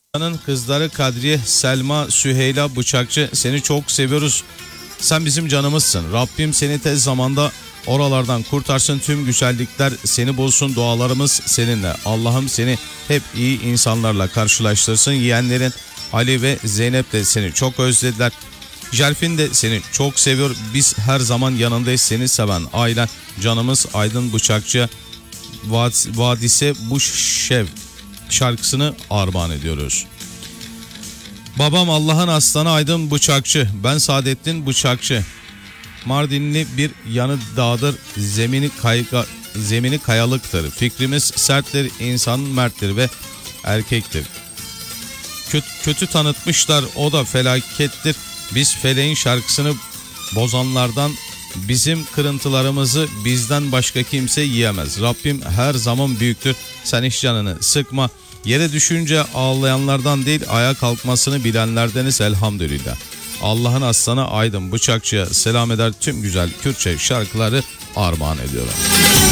Kızları Kadriye, Selma, Süheyla, Bıçakçı, seni çok seviyoruz. Sen bizim canımızsın. Rabbim seni tez zamanda oralardan kurtarsın. Tüm güzellikler seni bulsun. Dualarımız seninle. Allah'ım seni hep iyi insanlarla karşılaştırsın. Yeğenlerin Ali ve Zeynep de seni çok özlediler. Jelfin de seni çok seviyor. Biz her zaman yanındayız. Seni seven ailen, canımız Aydın Bıçakçı, Vadise Buşşev şarkısını armağan ediyoruz. Babam Allah'ın aslanı Aydın Bıçakçı, ben Saadettin Bıçakçı. Mardinli, bir yanı dağdır, zemini kayalıktır. Fikrimiz serttir, insan merttir ve erkektir. Kötü tanıtmışlar, o da felakettir. Biz feleğin şarkısını bozanlardan, bizim kırıntılarımızı bizden başka kimse yiyemez. Rabbim her zaman büyüktür. Sen hiç canını sıkma. Yere düşünce ağlayanlardan değil, ayağa kalkmasını bilenlerdeniz elhamdülillah. Allah'ın aslanı Aydın Bıçakçı'ya selam eder, tüm güzel Kürtçe şarkıları armağan ediyorum.